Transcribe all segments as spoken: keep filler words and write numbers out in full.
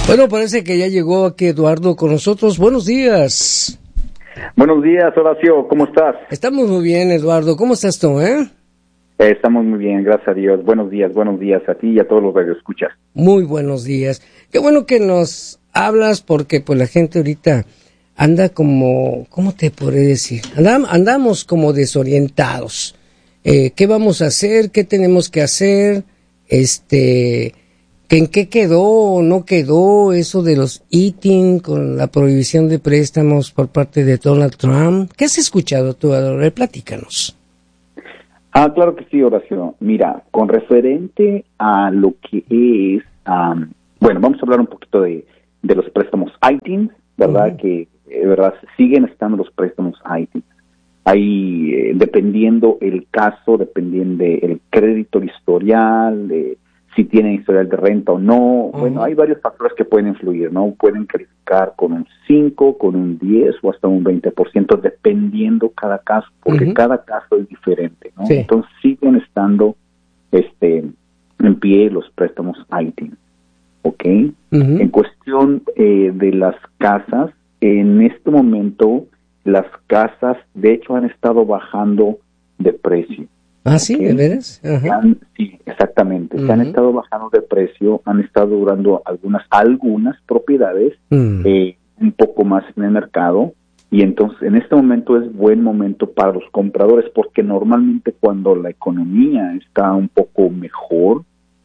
Bueno, parece que ya llegó aquí Eduardo con nosotros. Buenos días. Buenos días, Horacio, ¿cómo estás? Estamos muy bien, Eduardo. ¿Cómo estás tú, eh? eh estamos muy bien, gracias a Dios. Buenos días, buenos días a ti y a todos los que escuchas. Muy buenos días. Qué bueno que nos hablas porque pues la gente ahorita anda como, ¿cómo te podré decir? Andam, andamos como desorientados. Eh, ¿Qué vamos a hacer? ¿Qué tenemos que hacer? Este... ¿En qué quedó o no quedó eso de los I T I N con la prohibición de préstamos por parte de Donald Trump? ¿Qué has escuchado tú, Eduardo? Platícanos. Ah, claro que sí, Horacio. Mira, con referente a lo que es, um, bueno, vamos a hablar un poquito de, de los préstamos I T I N, ¿verdad? Uh-huh. Que, eh, ¿verdad? Siguen estando los préstamos I T I N. Ahí, eh, dependiendo el caso, dependiendo del crédito historial, de si tienen historial de renta o no, uh-huh. Bueno, hay varios factores que pueden influir, ¿no? Pueden calificar con un cinco, con un diez o hasta un veinte por ciento, dependiendo cada caso, porque uh-huh. cada caso es diferente, ¿no? Sí. Entonces siguen estando este en pie los préstamos I T I N, ¿ok? Uh-huh. En cuestión eh, de las casas, en este momento las casas, de hecho, han estado bajando de precio. Ah, sí, ¿de veras? Ajá. Han, sí, exactamente. Uh-huh. Se han estado bajando de precio, han estado durando algunas algunas propiedades uh-huh. eh, un poco más en el mercado, y entonces en este momento es buen momento para los compradores, porque normalmente cuando la economía está un poco mejor,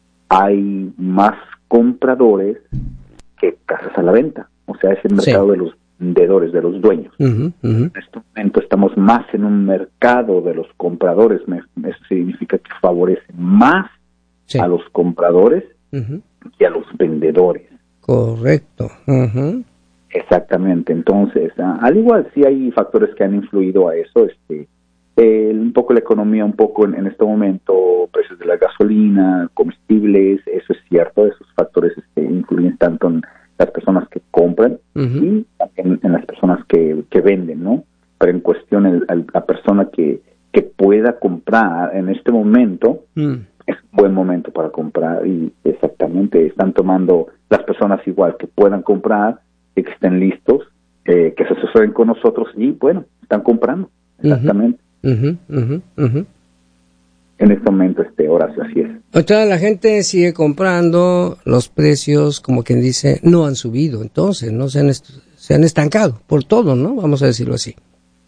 hay más compradores que casas a la venta. O sea, es el mercado sí. de los vendedores, de los dueños. Uh-huh, uh-huh. En este momento estamos más en un mercado de los compradores. Eso significa que favorece más sí. a los compradores uh-huh. que a los vendedores. Correcto. Uh-huh. Exactamente. Entonces, uh, al igual sí hay factores que han influido a eso. Este, eh, un poco la economía, un poco en, en este momento, precios de la gasolina, comestibles, eso es cierto. Esos factores este, influyen tanto en las personas que compran uh-huh. y también en las personas que, que venden, ¿no? Pero en cuestión, el, el, la persona que, que pueda comprar en este momento, uh-huh. es un buen momento para comprar, y exactamente están tomando las personas igual que puedan comprar, que estén listos, eh, que se asesoren con nosotros y, bueno, están comprando, exactamente. Uh-huh. Uh-huh. Uh-huh. En este momento, este Horacio, así es. O sea, la gente sigue comprando, los precios, como quien dice, no han subido, entonces, no se han, est- se han estancado por todo, ¿no? Vamos a decirlo así.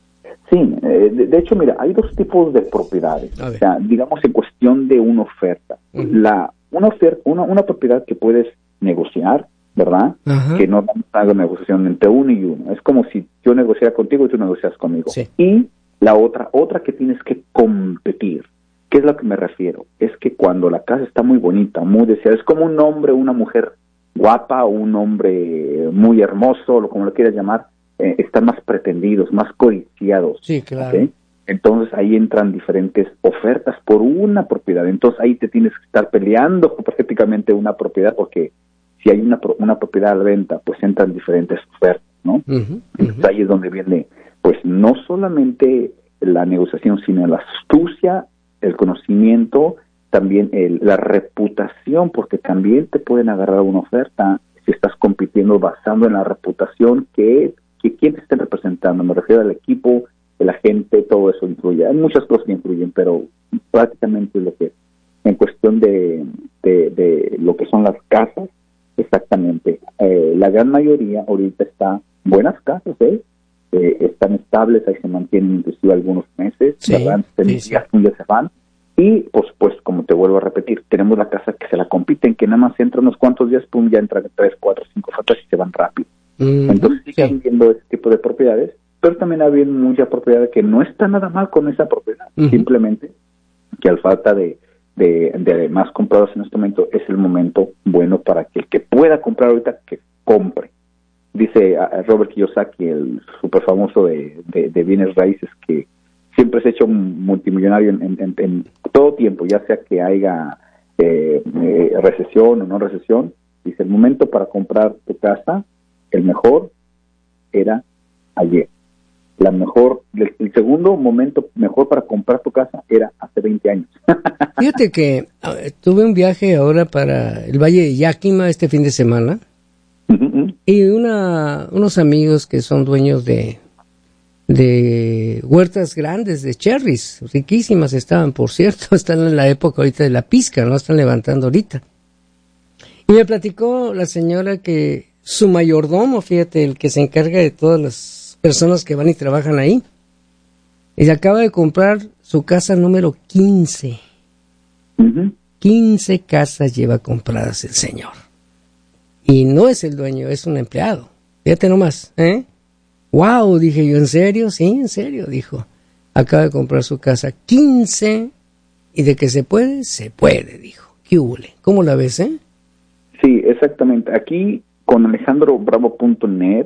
Sí, eh, de, de hecho, mira, hay dos tipos de propiedades. O sea, digamos, en cuestión de una oferta. Uh-huh. La una oferta, una, una propiedad que puedes negociar, ¿verdad? Uh-huh. Que no haga negociación entre uno y uno. Es como si yo negociara contigo y tú negocias conmigo. Sí. Y la otra, otra que tienes que competir. ¿Qué es lo que me refiero? Es que cuando la casa está muy bonita, muy deseada, es como un hombre o una mujer guapa o un hombre muy hermoso, o como lo quieras llamar, eh, están más pretendidos, más codiciados. Sí, claro. ¿Okay? Entonces ahí entran diferentes ofertas por una propiedad. Entonces ahí te tienes que estar peleando prácticamente una propiedad, porque si hay una una propiedad a la venta, pues entran diferentes ofertas, ¿no? Uh-huh, uh-huh. Entonces ahí es donde viene, pues no solamente la negociación, sino la astucia, el conocimiento, también el, la reputación, porque también te pueden agarrar una oferta si estás compitiendo basando en la reputación que, que quién te estén representando. Me refiero al equipo, la gente, todo eso influye. Hay muchas cosas que influyen, pero prácticamente lo que en cuestión de, de, de lo que son las casas, exactamente. Eh, la gran mayoría ahorita está buenas casas, ¿eh? Eh, están estables, ahí se mantienen inclusive algunos meses, sí, ¿verdad? Sí, sí. Ya se van. Y, pues, pues, como te vuelvo a repetir, tenemos la casa que se la compiten, que nada más entra unos cuantos días, pum, ya entran tres, cuatro, cinco fotos y se van rápido. Mm-hmm. Entonces siguen sí. viendo ese tipo de propiedades, pero también había mucha propiedad que no está nada mal con esa propiedad, mm-hmm. simplemente que al falta de, de, de más comprados en este momento, es el momento bueno para que el que pueda comprar ahorita, que compre. Dice uh, Robert Kiyosaki, el súper famoso de, de, de bienes raíces, que siempre se ha hecho un multimillonario en, en, en todo tiempo, ya sea que haya eh, eh, recesión o no recesión. Dice, el momento para comprar tu casa, el mejor era ayer. La mejor, el, el segundo momento mejor para comprar tu casa era hace veinte años. Fíjate que uh, tuve un viaje ahora para el Valle de Yakima este fin de semana. y una, unos amigos que son dueños de, de huertas grandes de cherries, riquísimas estaban, por cierto, están en la época ahorita de la pizca, ¿no? Están levantando ahorita. Y me platicó la señora que su mayordomo, fíjate, el que se encarga de todas las personas que van y trabajan ahí, y se acaba de comprar su casa número quince. Uh-huh. quince casas lleva compradas el señor. Y no es el dueño, es un empleado. Fíjate nomás, ¿eh? Wow, dije yo, ¿en serio? Sí, en serio, dijo. Acaba de comprar su casa quince y de que se puede, se puede, dijo. ¿Qué hule? ¿Cómo la ves, eh? Sí, exactamente. Aquí con alejandro bravo punto net